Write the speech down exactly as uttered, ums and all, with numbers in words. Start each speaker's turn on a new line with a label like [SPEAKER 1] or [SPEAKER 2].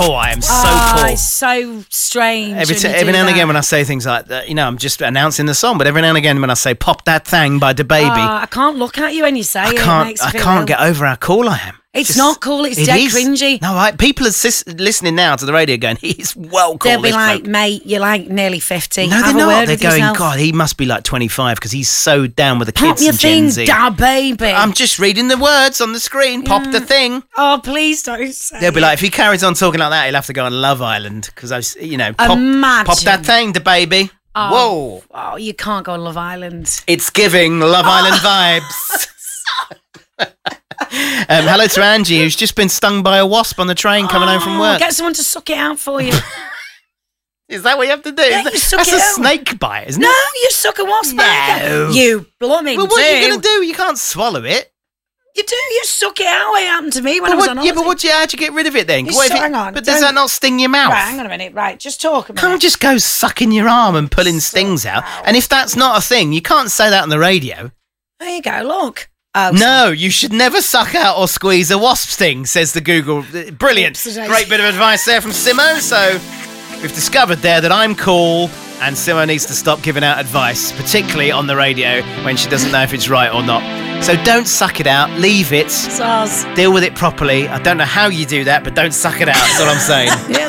[SPEAKER 1] Oh, I am so
[SPEAKER 2] oh,
[SPEAKER 1] cool.
[SPEAKER 2] It's so strange.
[SPEAKER 1] Every,
[SPEAKER 2] when
[SPEAKER 1] t-
[SPEAKER 2] you
[SPEAKER 1] every
[SPEAKER 2] do
[SPEAKER 1] now and
[SPEAKER 2] that.
[SPEAKER 1] again when I say things like that, you know, I'm just announcing the song, but every now and again when I say Pop That Thing by DaBaby,
[SPEAKER 2] Oh, I can't look at you when you say
[SPEAKER 1] I
[SPEAKER 2] it. It
[SPEAKER 1] can't,
[SPEAKER 2] makes me
[SPEAKER 1] I
[SPEAKER 2] feel
[SPEAKER 1] can't
[SPEAKER 2] ill.
[SPEAKER 1] get over how cool I am.
[SPEAKER 2] It's
[SPEAKER 1] Just-
[SPEAKER 2] not cool. It's
[SPEAKER 1] it
[SPEAKER 2] dead
[SPEAKER 1] is.
[SPEAKER 2] cringy.
[SPEAKER 1] No, right? People are sis- listening now to the radio going, he's well cool.
[SPEAKER 2] They'll be
[SPEAKER 1] this
[SPEAKER 2] like,
[SPEAKER 1] bloke."
[SPEAKER 2] mate, you're like nearly fifty.
[SPEAKER 1] No,
[SPEAKER 2] Have
[SPEAKER 1] they're
[SPEAKER 2] a
[SPEAKER 1] not.
[SPEAKER 2] word
[SPEAKER 1] They're
[SPEAKER 2] with
[SPEAKER 1] going,
[SPEAKER 2] yourself.
[SPEAKER 1] God, he must be like twenty-five because he's so down with the
[SPEAKER 2] Pop
[SPEAKER 1] kids
[SPEAKER 2] your
[SPEAKER 1] and
[SPEAKER 2] thing,
[SPEAKER 1] Gen Z.
[SPEAKER 2] DaBaby.
[SPEAKER 1] I'm just reading the words on the screen. Pop the thing.
[SPEAKER 2] Oh, please don't say
[SPEAKER 1] They'll be
[SPEAKER 2] it.
[SPEAKER 1] like, if he carries on talking like that, he'll have to go on Love Island because I, was, you know, pop,
[SPEAKER 2] Imagine.
[SPEAKER 1] pop that thing, DaBaby. Whoa,
[SPEAKER 2] Oh, you can't go on Love Island.
[SPEAKER 1] it's giving Love Island vibes. um, hello to Angie, who's just been stung by a wasp on the train coming home from
[SPEAKER 2] Oh,
[SPEAKER 1] work.
[SPEAKER 2] Get someone to suck it out for you.
[SPEAKER 1] Is that what you have to do?
[SPEAKER 2] Yeah,
[SPEAKER 1] Is that-
[SPEAKER 2] you suck
[SPEAKER 1] that's
[SPEAKER 2] it
[SPEAKER 1] a
[SPEAKER 2] out.
[SPEAKER 1] snake bite, isn't
[SPEAKER 2] No,
[SPEAKER 1] it?
[SPEAKER 2] you suck a wasp
[SPEAKER 1] No.
[SPEAKER 2] out. You blooming
[SPEAKER 1] Well, what
[SPEAKER 2] do.
[SPEAKER 1] are you going to do? You can't swallow it.
[SPEAKER 2] You do. You suck it out. It happened to me when
[SPEAKER 1] But
[SPEAKER 2] I was
[SPEAKER 1] what,
[SPEAKER 2] on
[SPEAKER 1] yeah, but
[SPEAKER 2] holiday.
[SPEAKER 1] what do you, how'd you get rid of it then?
[SPEAKER 2] You
[SPEAKER 1] What if
[SPEAKER 2] su-
[SPEAKER 1] it-
[SPEAKER 2] hang on,
[SPEAKER 1] but does
[SPEAKER 2] don't-
[SPEAKER 1] that not sting your mouth?
[SPEAKER 2] Right, hang on a minute. Right, just talk a minute.
[SPEAKER 1] Can't just go sucking your arm and pulling
[SPEAKER 2] Suck
[SPEAKER 1] stings out.
[SPEAKER 2] out.
[SPEAKER 1] And if that's not a thing, you can't say that on the radio.
[SPEAKER 2] There you go. Look. Oh,
[SPEAKER 1] No, you should never suck out or squeeze a wasp sting, says the Google. Brilliant.
[SPEAKER 2] Oops, I-
[SPEAKER 1] Great bit of advice there from Simo. So we've discovered there that I'm cool and Simo needs to stop giving out advice, particularly on the radio when she doesn't know if it's right or not. So don't suck it out. Leave it.
[SPEAKER 2] Soz.
[SPEAKER 1] Deal with it properly. I don't know how you do that, but don't suck it out. That's all I'm saying.
[SPEAKER 2] Yeah.